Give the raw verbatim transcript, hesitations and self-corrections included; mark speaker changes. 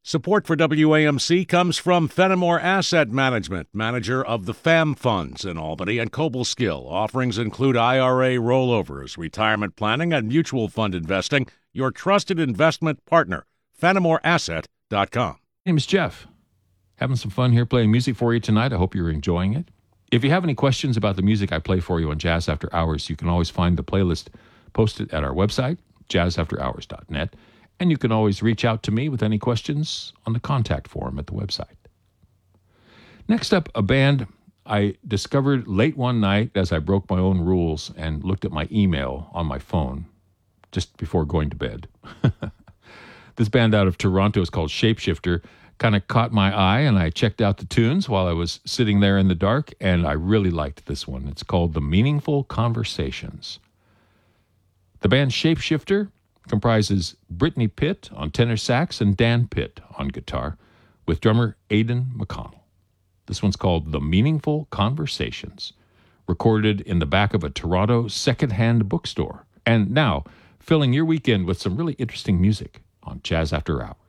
Speaker 1: Support for W A M C comes from Fenimore Asset Management, manager of the F A M funds in Albany and Cobleskill. Offerings include I R A rollovers, retirement planning, and mutual fund investing. Your trusted investment partner, fenimore asset dot com.
Speaker 2: My name is Jeff. Having some fun here playing music for you tonight. I hope you're enjoying it. If you have any questions about the music I play for you on Jazz After Hours, you can always find the playlist posted at our website, jazz after hours dot net. And you can always reach out to me with any questions on the contact form at the website. Next up, a band I discovered late one night as I broke my own rules and looked at my email on my phone just before going to bed. This band out of Toronto is called Shapeshifter. Kind of caught my eye, and I checked out the tunes while I was sitting there in the dark, and I really liked this one. It's called The Meaningful Conversations. The band Shapeshifter comprises Brittany Pitt on tenor sax and Dan Pitt on guitar, with drummer Aidan McConnell. This one's called The Meaningful Conversations, recorded in the back of a Toronto secondhand bookstore. And now, filling your weekend with some really interesting music on Jazz After Hours.